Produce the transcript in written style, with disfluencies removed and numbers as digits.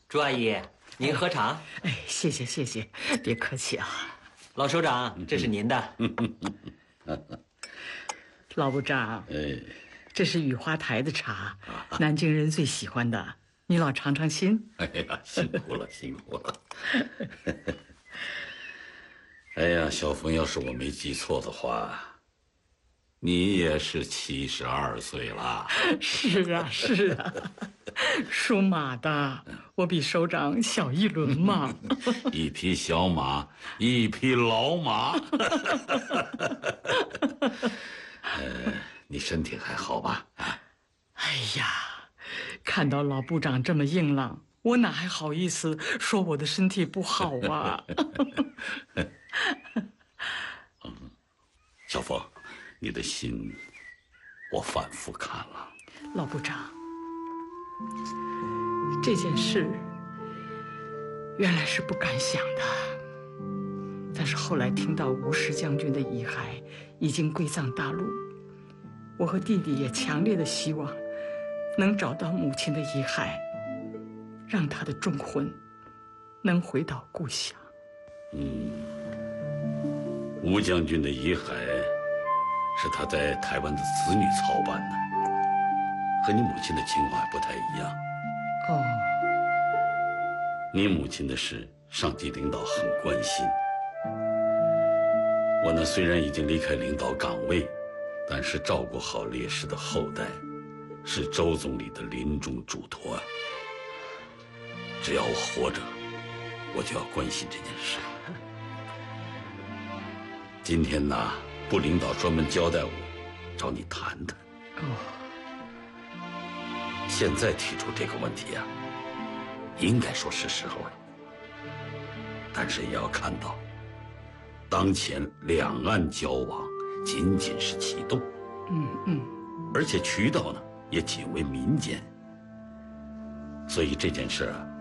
朱阿姨，您喝茶。 哎，谢谢谢谢，别客气啊。 老首长，这是您的。 老部长，这是雨花台的茶，南京人最喜欢的，你老尝尝新。 哎呀，辛苦了，辛苦了。哎呀，小凤，要是我没记错的话，你也是72岁了。 是啊，是啊，属马的，我比首长小一轮嘛。 一匹小马，一匹老马。你身体还好吧？ 哎呀，看到老部长这么硬朗，我哪还好意思说我的身体不好啊？ 小凤，你的信我反复看了。 老部长，这件事原来是不敢想的，但是后来听到吴石将军的遗骸已经归葬大陆，我和弟弟也强烈的希望能找到母亲的遗骸，让她的忠魂能回到故乡。 吴将军的遗骸是他在台湾的子女操办的，和你母亲的情况还不太一样。 哦， 你母亲的事，上级领导很关心。我呢，虽然已经离开领导岗位，但是照顾好烈士的后代，是周总理的临终嘱托啊。只要我活着，我就要关心这件事。今天呢，部领导专门交代我，找你谈谈。现在提出这个问题啊，应该说是时候了。但是也要看到，当前两岸交往仅仅是启动，而且渠道呢也仅为民间，所以这件事啊，